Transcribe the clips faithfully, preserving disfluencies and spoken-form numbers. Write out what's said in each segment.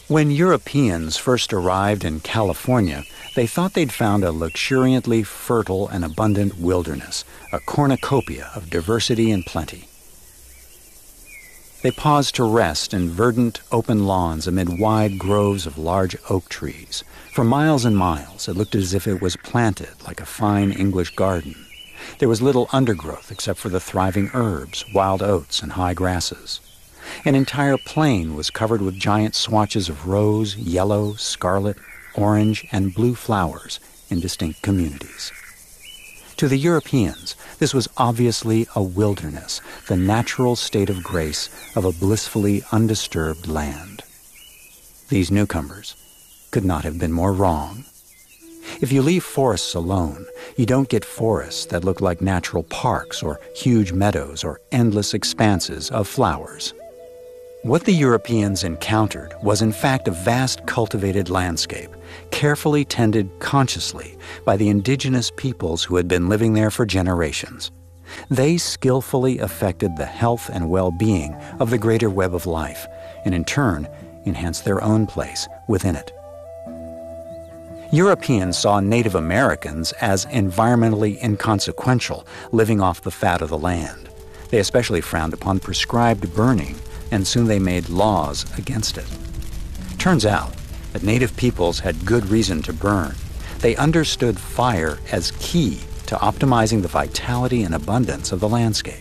When Europeans first arrived in California, they thought they'd found a luxuriantly fertile and abundant wilderness, a cornucopia of diversity and plenty. They paused to rest in verdant, open lawns amid wide groves of large oak trees. For miles and miles, it looked as if it was planted like a fine English garden. There was little undergrowth except for the thriving herbs, wild oats, and high grasses. An entire plain was covered with giant swatches of rose, yellow, scarlet, orange, and blue flowers in distinct communities. To the Europeans, this was obviously a wilderness, the natural state of grace of a blissfully undisturbed land. These newcomers could not have been more wrong. If you leave forests alone, you don't get forests that look like natural parks or huge meadows or endless expanses of flowers. What the Europeans encountered was in fact a vast cultivated landscape, carefully tended consciously by the indigenous peoples who had been living there for generations. They skillfully affected the health and well-being of the greater web of life, and in turn enhanced their own place within it. Europeans saw Native Americans as environmentally inconsequential, living off the fat of the land. They especially frowned upon prescribed burning, and soon they made laws against it. Turns out that native peoples had good reason to burn. They understood fire as key to optimizing the vitality and abundance of the landscape.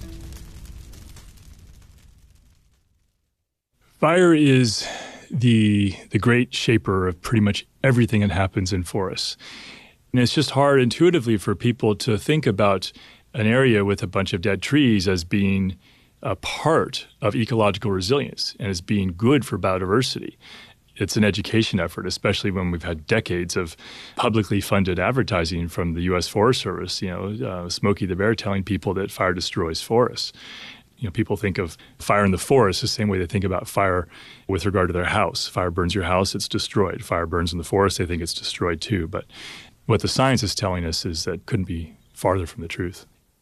Fire is the the great shaper of pretty much everything that happens in forests. And it's just hard intuitively for people to think about an area with a bunch of dead trees as being a part of ecological resilience and as being good for biodiversity. It's an education effort, especially when we've had decades of publicly funded advertising from the U S Forest Service, you know, uh, Smokey the Bear telling people that fire destroys forests. You know, people think of fire in the forest the same way they think about fire with regard to their house. Fire burns your house, it's destroyed. Fire burns in the forest, they think it's destroyed too. But what the science is telling us is that couldn't be farther from the truth.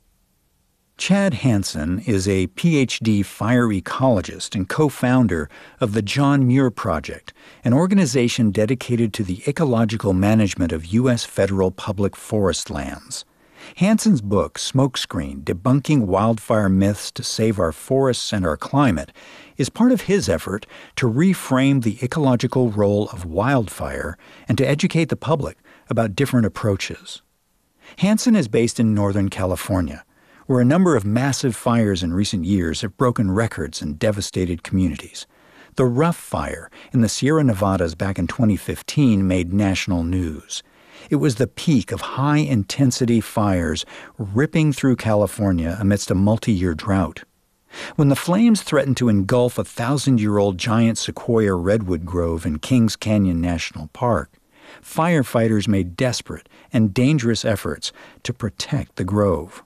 Chad Hansen is a P H D fire ecologist and co-founder of the John Muir Project, an organization dedicated to the ecological management of U S federal public forest lands. Hansen's book, Smokescreen: Debunking Wildfire Myths to Save Our Forests and Our Climate, is part of his effort to reframe the ecological role of wildfire and to educate the public about different approaches. Hansen is based in Northern California, where a number of massive fires in recent years have broken records and devastated communities. The Rough Fire in the Sierra Nevadas back in twenty fifteen made national news. It was the peak of high-intensity fires ripping through California amidst a multi-year drought. When the flames threatened to engulf a thousand-year-old giant sequoia redwood grove in Kings Canyon National Park, firefighters made desperate and dangerous efforts to protect the grove.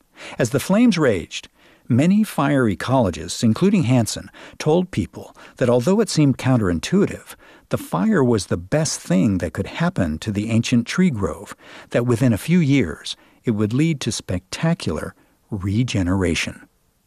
As the flames raged, many fire ecologists, including Hansen, told people that although it seemed counterintuitive, the fire was the best thing that could happen to the ancient tree grove, that within a few years it would lead to spectacular regeneration.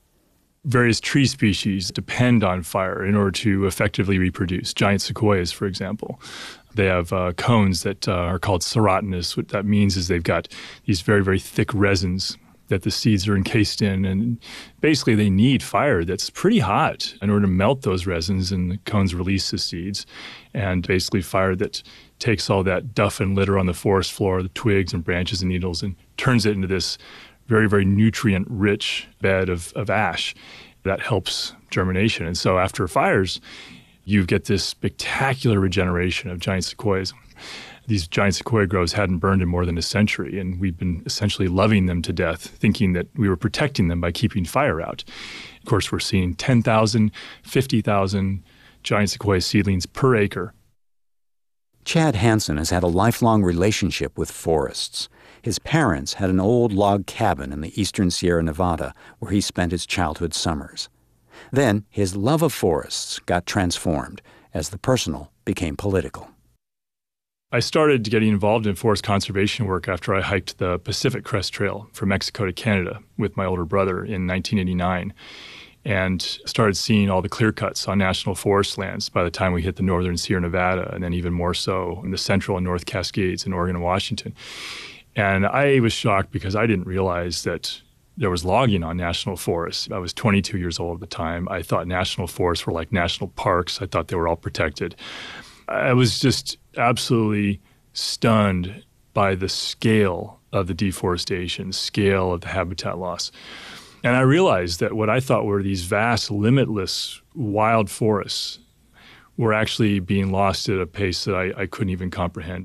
Various tree species depend on fire in order to effectively reproduce. Giant sequoias, for example. They have uh, cones that uh, are called serotinous. What that means is they've got these very, very thick resins that the seeds are encased in. And basically they need fire that's pretty hot in order to melt those resins, and the cones release the seeds. And basically fire that takes all that duff and litter on the forest floor, the twigs and branches and needles, and turns it into this very, very nutrient-rich bed of, of ash that helps germination. And so after fires, you get this spectacular regeneration of giant sequoias. These giant sequoia groves hadn't burned in more than a century, and we've been essentially loving them to death, thinking that we were protecting them by keeping fire out. Of course, we're seeing ten thousand, fifty thousand giant sequoia seedlings per acre. Chad Hansen has had a lifelong relationship with forests. His parents had an old log cabin in the eastern Sierra Nevada where he spent his childhood summers. Then his love of forests got transformed as the personal became political. I started getting involved in forest conservation work after I hiked the Pacific Crest Trail from Mexico to Canada with my older brother in nineteen eighty-nine. and started seeing all the clear cuts on national forest lands by the time we hit the northern Sierra Nevada, and then even more so in the central and north Cascades in Oregon and Washington. And I was shocked because I didn't realize that there was logging on national forests. I was twenty-two years old at the time. I thought national forests were like national parks. I thought they were all protected. I was just absolutely stunned by the scale of the deforestation, scale of the habitat loss. And I realized that what I thought were these vast, limitless wild forests were actually being lost at a pace that I, I couldn't even comprehend.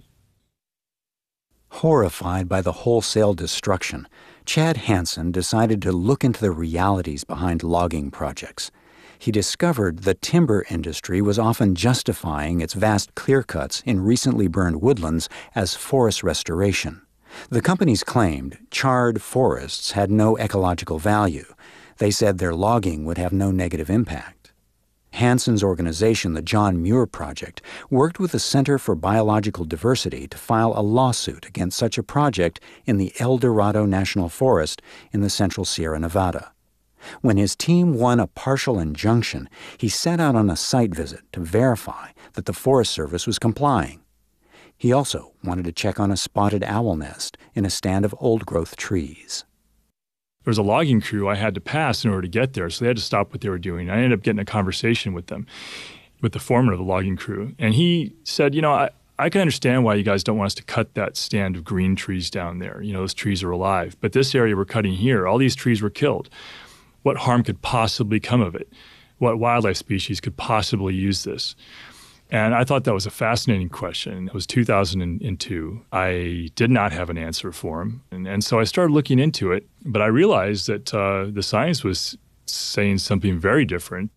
Horrified by the wholesale destruction, Chad Hansen decided to look into the realities behind logging projects. He discovered the timber industry was often justifying its vast clear-cuts in recently burned woodlands as forest restoration. The companies claimed charred forests had no ecological value. They said their logging would have no negative impact. Hansen's organization, the John Muir Project, worked with the Center for Biological Diversity to file a lawsuit against such a project in the El Dorado National Forest in the central Sierra Nevada. When his team won a partial injunction, he set out on a site visit to verify that the Forest Service was complying. He also wanted to check on a spotted owl nest in a stand of old-growth trees. There was a logging crew I had to pass in order to get there, so they had to stop what they were doing. I ended up getting a conversation with them, with the foreman of the logging crew, and he said, you know, I, I can understand why you guys don't want us to cut that stand of green trees down there. You know, those trees are alive. But this area we're cutting here, all these trees were killed. What harm could possibly come of it? What wildlife species could possibly use this? And I thought that was a fascinating question. It was two thousand two. I did not have an answer for him. And, and so I started looking into it, but I realized that uh, the science was saying something very different.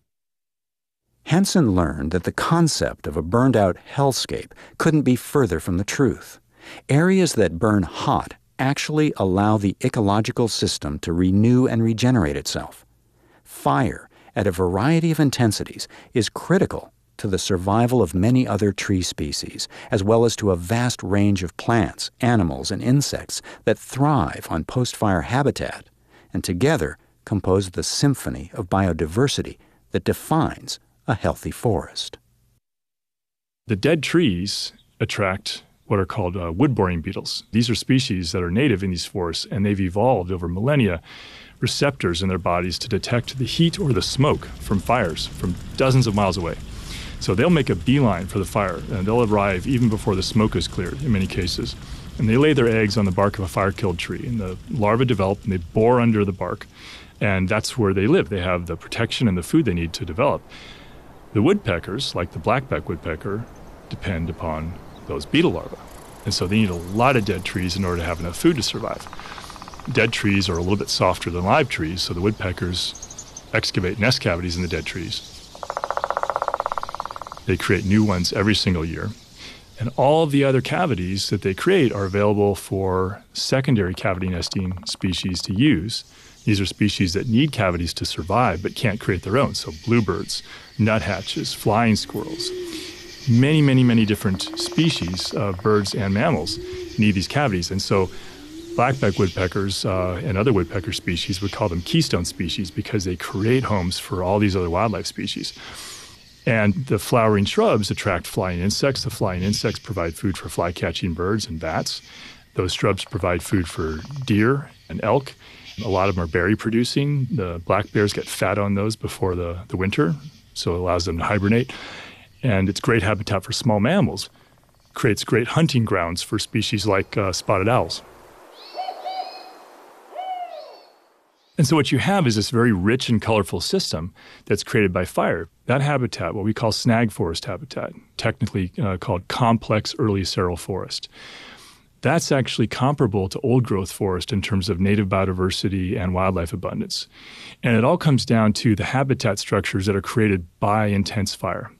Hansen learned that the concept of a burned-out hellscape couldn't be further from the truth. Areas that burn hot actually allow the ecological system to renew and regenerate itself. Fire, at a variety of intensities, is critical to the survival of many other tree species, as well as to a vast range of plants, animals, and insects that thrive on post-fire habitat, and together compose the symphony of biodiversity that defines a healthy forest. The dead trees attract what are called uh, wood-boring beetles. These are species that are native in these forests, and they've evolved over millennia receptors in their bodies to detect the heat or the smoke from fires from dozens of miles away. So they'll make a beeline for the fire, and they'll arrive even before the smoke is cleared in many cases. And they lay their eggs on the bark of a fire-killed tree, and the larvae develop, and they bore under the bark. And that's where they live. They have the protection and the food they need to develop. The woodpeckers, like the blackback woodpecker, depend upon those beetle larvae. And so they need a lot of dead trees in order to have enough food to survive. Dead trees are a little bit softer than live trees, so the woodpeckers excavate nest cavities in the dead trees. They create new ones every single year. And all of the other cavities that they create are available for secondary cavity nesting species to use. These are species that need cavities to survive but can't create their own. So bluebirds, nuthatches, flying squirrels, many, many, many different species of birds and mammals need these cavities. And so blackback woodpeckers uh, and other woodpecker species would call them keystone species because they create homes for all these other wildlife species. And the flowering shrubs attract flying insects. The flying insects provide food for fly-catching birds and bats. Those shrubs provide food for deer and elk. A lot of them are berry-producing. The black bears get fat on those before the, the winter, so it allows them to hibernate. And it's great habitat for small mammals. Creates great hunting grounds for species like uh, spotted owls. And so what you have is this very rich and colorful system that's created by fire. That habitat, what we call snag forest habitat, technically uh, called complex early seral forest, that's actually comparable to old-growth forest in terms of native biodiversity and wildlife abundance. And it all comes down to the habitat structures that are created by intense fire.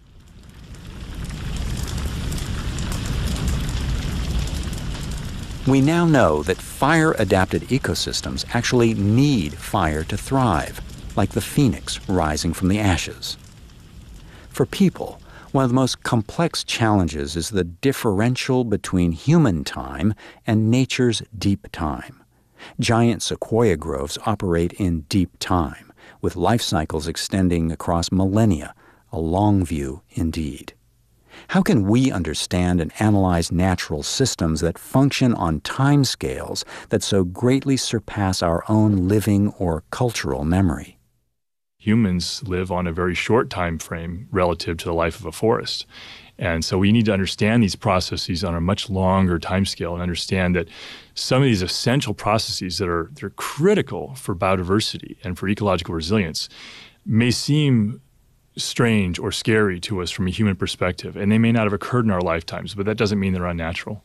We now know that fire-adapted ecosystems actually need fire to thrive, like the phoenix rising from the ashes. For people, one of the most complex challenges is the differential between human time and nature's deep time. Giant sequoia groves operate in deep time, with life cycles extending across millennia, a long view indeed. How can we understand and analyze natural systems that function on timescales that so greatly surpass our own living or cultural memory? Humans live on a very short time frame relative to the life of a forest. And so we need to understand these processes on a much longer time scale and understand that some of these essential processes that are they're critical for biodiversity and for ecological resilience may seem strange or scary to us from a human perspective, and they may not have occurred in our lifetimes, but that doesn't mean they're unnatural.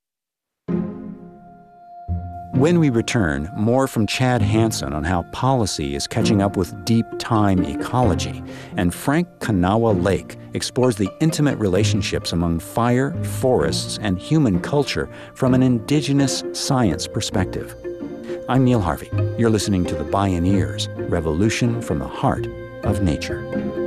When we return, more from Chad Hansen on how policy is catching up with deep time ecology, and Frank Kanawha Lake explores the intimate relationships among fire, forests, and human culture from an indigenous science perspective. I'm Neil Harvey. You're listening to The Bioneers, Revolution from the Heart of Nature.